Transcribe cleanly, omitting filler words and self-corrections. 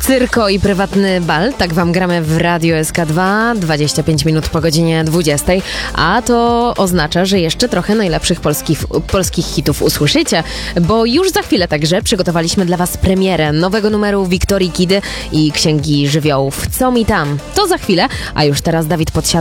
Cyrko i prywatny bal, tak wam gramy w Radio SK2, 25 minut po godzinie 20, a to oznacza, że jeszcze trochę najlepszych polskich hitów usłyszycie, bo już za chwilę także przygotowaliśmy dla was premierę nowego numeru Wiktorii Kidy i Księgi Żywiołów. Co mi tam? To za chwilę, a już teraz Dawid Podsiadło